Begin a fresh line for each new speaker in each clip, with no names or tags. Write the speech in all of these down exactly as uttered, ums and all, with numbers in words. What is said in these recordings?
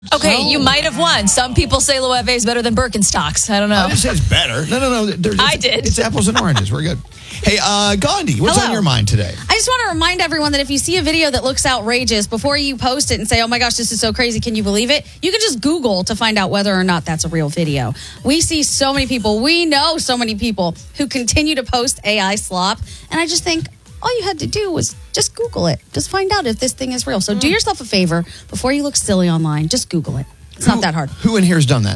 Okay,
Oh.
you might have won. Some people say Loewe is better than Birkenstocks. I don't know.
I didn't say it's better. No, no, no. There's,
I did.
It's apples and oranges. We're good. Hey, uh, Gandhi, what's
Hello.
on your mind today?
I just want to remind everyone that if you see a video that looks outrageous, before you post it and say, oh my gosh, this is so crazy, can you believe it? You can just Google to find out whether or not that's a real video. We see so many people, we know so many people who continue to post A I slop. And I just think all you had to do was just Google it. Just find out if this thing is real. So do yourself a favor before you look silly online. Just Google it. It's
Who-
not that hard.
Who in here has done that?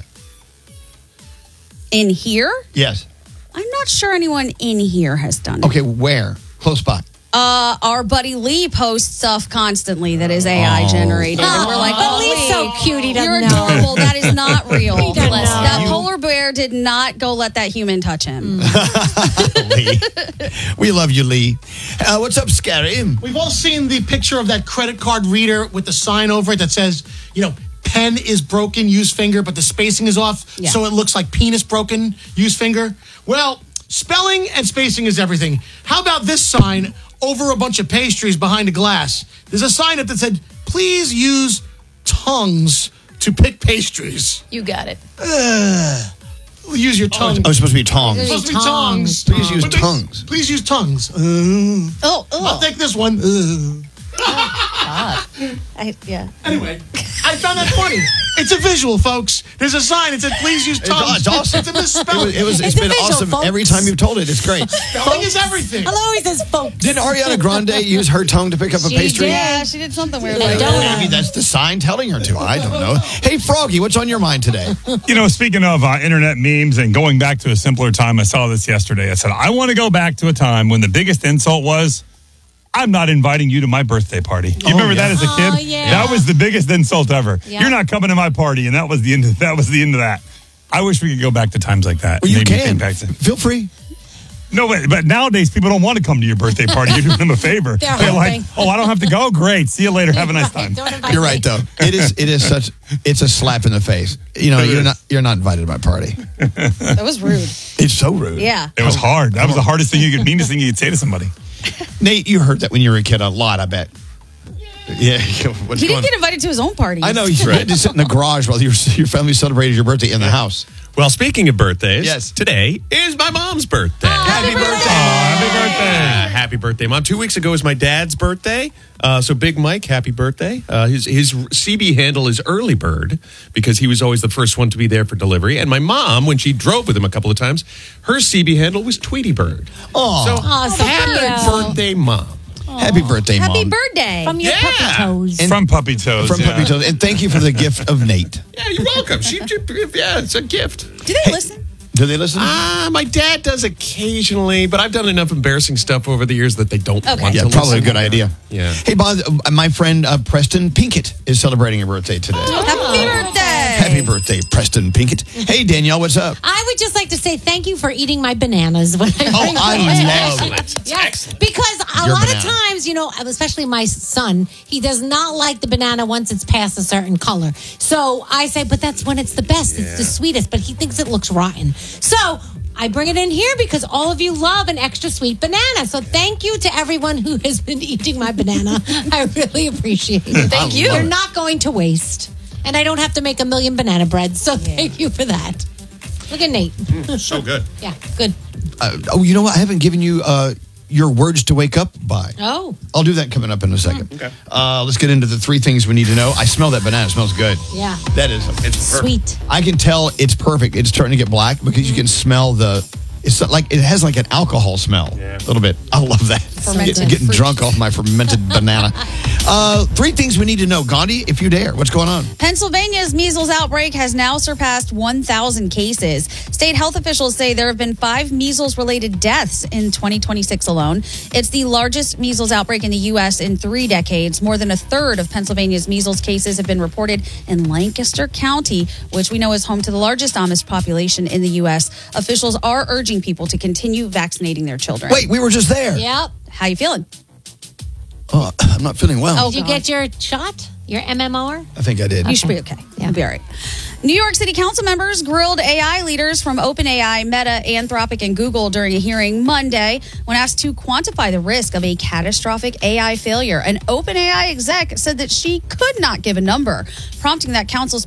In here?
Yes.
I'm not sure anyone in here has done it.
Okay, where? Close by.
Uh, our buddy Lee posts stuff constantly that is A I generated. and we're like,
but
oh,
Lee's
Lee,
so cute, he doesn't
you're
know.
adorable. That is not real.
He doesn't
Bless-
know.
That
You-
polar bear did not go let that human touch him.
Lee. We love you, Lee. Uh, what's up, Scary?
We've all seen the picture of that credit card reader with the sign over it that says, you know, pen is broken, use finger, but the spacing is off,
Yeah.
so it looks like penis broken, use finger. Well, spelling and spacing is everything. How about this sign over a bunch of pastries behind a glass? There's a sign up that said, please use tongues to pick pastries.
You got it.
Use your tongue.
Oh, it's supposed to be tongs.
It's supposed to be tongues.
Please use
But they-
tongues.
Please use tongues.
Oh,
I'll
oh.
take this one.
I, yeah.
Anyway, I found that funny. It's a visual, folks. There's a sign. It said, please use tongues.
It's awesome.
It's a
It was,
misspelling.
it was, it's
It's a
been
visual,
awesome
folks.
every time you've told it. It's great.
Spelling is everything.
Hello, he says folks.
Didn't Ariana Grande use her tongue to pick up a
She
pastry?
did.
Yeah, she did something weird
Yeah,
like
don't-
that.
Maybe that's the sign telling her to. I don't know. Hey, Froggy, what's on your mind today?
You know, speaking of uh, internet memes and going back to a simpler time, I saw this yesterday. I said, I want to go back to a time when the biggest insult was, I'm not inviting you to my birthday party. You remember
yeah.
that as a kid?
Oh, yeah.
That was the biggest insult ever.
Yeah.
You're not coming to my party, and that was the end of that was the end of that. I wish we could go back to times like that.
Well, you
Maybe
can.
think back to-
Feel free.
No, but, but nowadays people don't want to come to your birthday party. You're doing them a favor.
They're
like,
hoping.
oh, I don't have to go. Great. See you later. Have a nice time.
Don't invite
You're
me.
right, though. It is. It is such. It's a slap in the face. You know,
It
you're
is.
not. You're not invited to my party.
That was rude.
It's so rude.
Yeah.
It was hard. That was the hardest thing you could, meanest thing you could say to somebody.
Nate, you heard that when you were a kid a lot. I bet. Yeah. What's
He
going?
didn't get invited to his own party.
I know. You had to sit in the garage while your your family celebrated your birthday in the house.
Well, speaking of birthdays,
Yes.
today is my mom's birthday.
Happy birthday!
Happy birthday.
Uh, happy birthday, Mom. Two weeks ago was my dad's birthday. Uh, so Big Mike, happy birthday. Uh, his his C B handle is Early Bird because he was always the first one to be there for delivery. And my mom, when she drove with him a couple of times, her C B handle was Tweety Bird.
Oh,
So
Oh, so
happy
cute.
birthday, Mom.
happy birthday,
Happy
Mom.
birthday.
From your
Yeah.
puppy toes.
And-
From Puppy Toes.
From
yeah.
Puppy Toes. And thank you for the gift of Nate.
Yeah, you're welcome. She, she- yeah, it's a gift.
Do they listen?
Do they listen?
Ah, my dad does occasionally, but I've done enough embarrassing stuff over the years that they don't
Okay.
want
yeah,
to
probably a
listen.
good idea.
Yeah.
Hey, Bob, uh, my friend uh, Preston Pinkett is celebrating a birthday today.
Happy birthday.
Happy birthday, Preston Pinkett. Hey, Danielle, what's up?
I would just like to say thank you for eating my bananas when I
Oh,
bring
I
them.
love
Excellent. It's
Yes,
excellent.
because a
Your
lot
banana.
of times, you know, especially my son, he does not like the banana once it's past a certain color. So I say, but that's when it's the best. It's the sweetest, but he thinks it looks rotten. So I bring it in here because all of you love an extra sweet banana. So thank you to everyone who has been eating my banana. I really appreciate it.
Thank you.
You're not going to waste. And I don't have to make a million banana breads. So thank you for that. Look at Nate.
So good.
Yeah, good.
Uh, oh, you know what? I haven't given you uh, your words to wake up by.
Oh,
I'll do that coming up in a second.
Okay.
Uh, let's get into the three things we need to know. I smell that banana. It smells good.
yeah.
That is. It's perfect.
Sweet.
I can tell it's perfect. It's starting to get black because you can smell the. It's like it has like an alcohol smell a little bit. I love that.
Fermented
Get- getting
fruit.
drunk off my fermented banana. Uh, three things we need to know, Gandhi, if you dare. What's going on?
Pennsylvania's measles outbreak has now surpassed one thousand cases. State health officials say there have been five measles-related deaths in twenty twenty-six alone. It's the largest measles outbreak in the U S in three decades. More than a third of Pennsylvania's measles cases have been reported in Lancaster County, which we know is home to the largest Amish population in the U S. Officials are urging people to continue vaccinating their children.
Wait, we were just there.
Yep.
How you feeling?
Oh, I'm not feeling well.
Oh,
Did you
God.
get your shot? Your M M O R?
I think I did.
You should be okay.
Yeah.
You'll be all right. New York City Council members grilled A I leaders from OpenAI, Meta, Anthropic, and Google during a hearing Monday when asked to quantify the risk of a catastrophic A I failure. An OpenAI exec said that she could not give a number, prompting that council